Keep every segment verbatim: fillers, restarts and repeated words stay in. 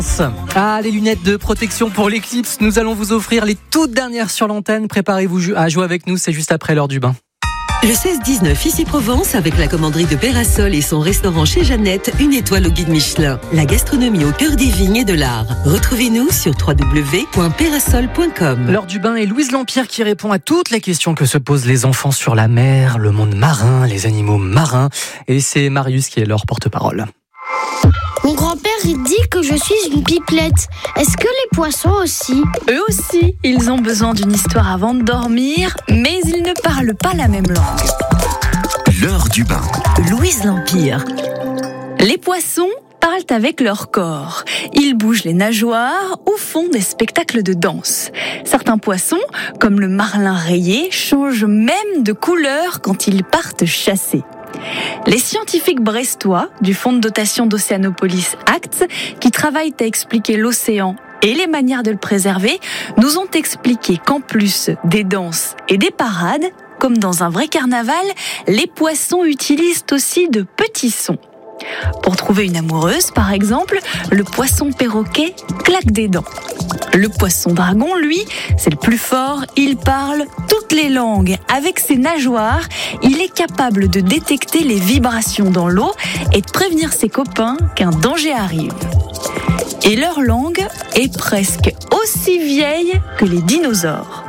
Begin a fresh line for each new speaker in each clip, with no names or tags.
Ah, les lunettes de protection pour l'éclipse. Nous allons vous offrir les toutes dernières sur l'antenne. Préparez-vous à jouer avec nous, c'est juste après l'heure du bain.
Le seize dix-neuf, ici Provence, avec la commanderie de Pérasol et son restaurant chez Jeannette, une étoile au guide Michelin. La gastronomie au cœur des vignes et de l'art. Retrouvez-nous sur w w w point pérasol point com.
L'heure du bain est Louise Lampire qui répond à toutes les questions que se posent les enfants sur la mer, le monde marin, les animaux marins. Et c'est Marius qui est leur porte-parole.
Mon grand-père il dit que je suis une pipelette. Est-ce que les poissons aussi ?
Eux aussi, ils ont besoin d'une histoire avant de dormir, mais ils ne parlent pas la même langue.
L'heure du bain.
Louise Lampire.
Les poissons parlent avec leur corps. Ils bougent les nageoires ou font des spectacles de danse. Certains poissons, comme le marlin rayé, changent même de couleur quand ils partent chasser. Les scientifiques brestois du fonds de dotation d'Océanopolis Acts, qui travaillent à expliquer l'océan et les manières de le préserver, nous ont expliqué qu'en plus des danses et des parades, comme dans un vrai carnaval, les poissons utilisent aussi de petits sons. Pour trouver une amoureuse, par exemple, le poisson perroquet claque des dents. Le poisson dragon, lui, c'est le plus fort, il parle toutes les langues. Avec ses nageoires, il est capable de détecter les vibrations dans l'eau et de prévenir ses copains qu'un danger arrive. Et leur langue est presque aussi vieille que les dinosaures.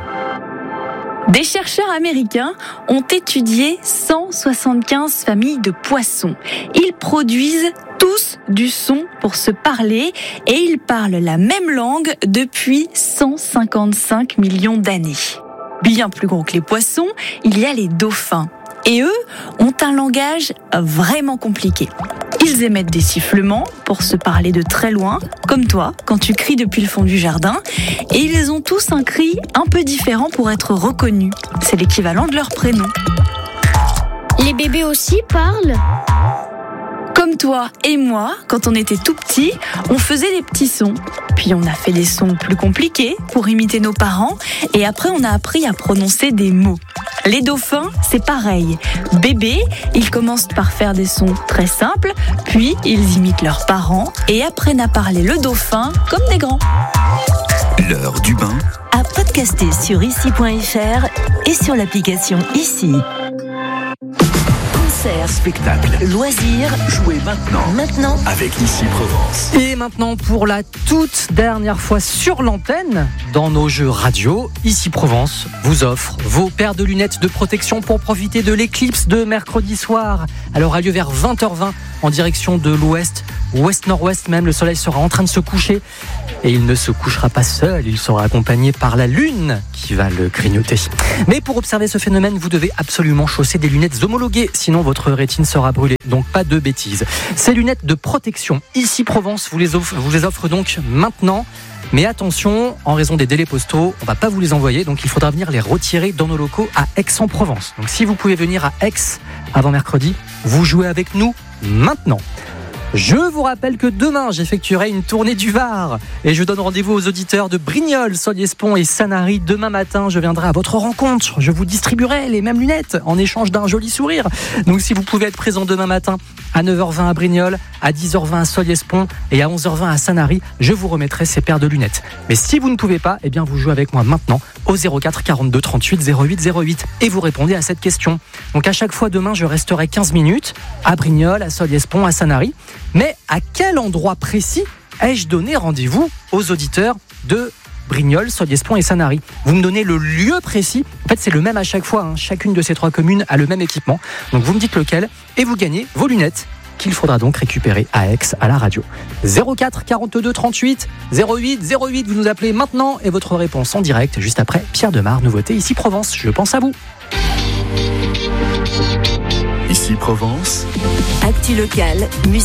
Des chercheurs américains ont étudié cent soixante-quinze familles de poissons. Ils produisent tous du son pour se parler et ils parlent la même langue depuis cent cinquante-cinq millions d'années. Bien plus gros que les poissons, il y a les dauphins. Et eux ont un langage vraiment compliqué. Ils émettent des sifflements pour se parler de très loin, comme toi, quand tu cries depuis le fond du jardin. Et ils ont tous un cri un peu différent pour être reconnus. C'est l'équivalent de leur prénom.
Les bébés aussi parlent ?
Comme toi et moi, quand on était tout petits, on faisait des petits sons. Puis on a fait des sons plus compliqués pour imiter nos parents. Et après, on a appris à prononcer des mots. Les dauphins, c'est pareil. Bébés, ils commencent par faire des sons très simples, puis ils imitent leurs parents et apprennent à parler le dauphin comme des grands.
L'heure du bain.
À podcaster sur ici point f r et sur l'application Ici. Concerts,
Spectacle.
loisirs,
Jouez maintenant.
maintenant.
Avec Ici Provence.
Et maintenant, pour la toute dernière fois sur l'antenne, dans nos jeux radio, Ici Provence vous offre vos paires de lunettes de protection pour profiter de l'éclipse de mercredi soir. Elle aura lieu vers vingt heures vingt en direction de l'ouest, ouest-nord-ouest même. Le soleil sera en train de se coucher et il ne se couchera pas seul, il sera accompagné par la lune qui va le grignoter. Mais pour observer ce phénomène, vous devez absolument chausser des lunettes homologuées, sinon votre rétine sera brûlée. Donc pas de bêtises. Ces lunettes de protection, Ici Provence vous les offre, vous les offre donc maintenant. Mais attention, en raison des délais postaux, on ne va pas vous les envoyer, donc il faudra venir les retirer dans nos locaux à Aix-en-Provence. Donc si vous pouvez venir à Aix avant mercredi, vous jouez avec nous maintenant. Je vous rappelle que demain, j'effectuerai une tournée du Var et je donne rendez-vous aux auditeurs de Brignoles, Solliès-Pont et Sanary. Demain matin, je viendrai à votre rencontre. Je vous distribuerai les mêmes lunettes en échange d'un joli sourire. Donc si vous pouvez être présent demain matin à neuf heures vingt à Brignoles, à dix heures vingt à Solliès-Pont et à onze heures vingt à Sanary, je vous remettrai ces paires de lunettes. Mais si vous ne pouvez pas, eh bien vous jouez avec moi maintenant au zéro quatre quarante-deux trente-huit zéro huit zéro huit et vous répondez à cette question. Donc à chaque fois demain, je resterai quinze minutes à Brignoles, à Solliès-Pont, à Sanary. Mais à quel endroit précis ai-je donné rendez-vous aux auditeurs de Brignoles, Solliès-Pont et Sanary? Vous me donnez le lieu précis. En fait, c'est le même à chaque fois. Hein. Chacune de ces trois communes a le même équipement. Donc, vous me dites lequel et vous gagnez vos lunettes qu'il faudra donc récupérer à Aix à la radio. zéro quatre quarante-deux trente-huit zéro huit zéro huit. Vous nous appelez maintenant et votre réponse en direct juste après Pierre Demar, nouveauté Ici Provence. Je pense à vous.
Ici Provence.
Actu locale, musique.